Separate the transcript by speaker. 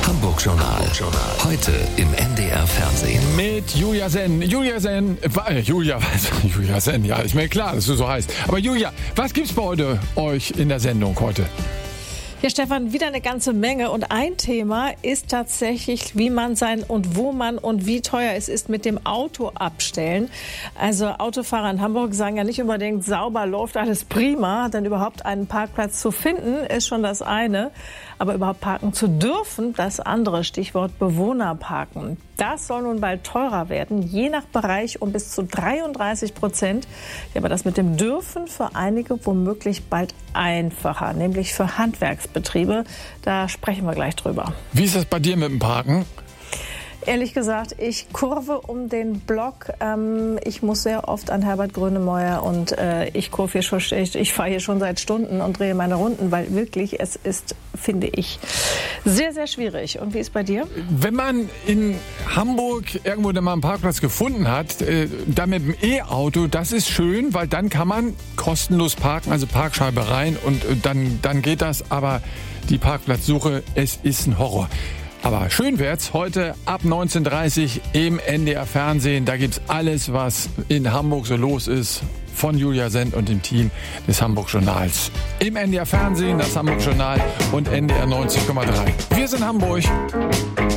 Speaker 1: Hamburg-Journal. Heute im NDR Fernsehen.
Speaker 2: Mit Julia Senn. Julia Senn, ja, ist mir klar, dass du so heißt. Aber Julia, was gibt's bei euch in der Sendung heute?
Speaker 3: Ja, Stefan, wieder eine ganze Menge. Und ein Thema ist tatsächlich, wie man sein und wo man und wie teuer es ist mit dem Auto abstellen. Also Autofahrer in Hamburg sagen ja nicht unbedingt, sauber läuft alles prima. Denn überhaupt einen Parkplatz zu finden, ist schon das eine. Aber überhaupt parken zu dürfen, das andere. Stichwort Bewohnerparken. Das soll nun bald teurer werden, je nach Bereich um bis zu 33%. Ja, aber das mit dem Dürfen für einige womöglich bald einfacher, nämlich für Handwerksbetriebe. Da sprechen wir gleich drüber.
Speaker 2: Wie ist das bei dir mit dem Parken?
Speaker 3: Ehrlich gesagt, ich kurve um den Block. Ich muss sehr oft an Herbert Grönemeyer und ich fahre hier schon seit Stunden und drehe meine Runden, weil wirklich es ist, finde ich, sehr, sehr schwierig. Und wie ist bei dir?
Speaker 2: Wenn man in Hamburg irgendwo mal einen Parkplatz gefunden hat, dann mit dem E-Auto, das ist schön, weil dann kann man kostenlos parken, also Parkscheibe rein und dann geht das. Aber die Parkplatzsuche, es ist ein Horror. Aber schön wird's heute ab 19:30 im NDR Fernsehen. Da gibt's alles, was in Hamburg so los ist, von Julia Senn und dem Team des Hamburg-Journals. Im NDR Fernsehen, das Hamburg-Journal und NDR 90,3. Wir sind Hamburg.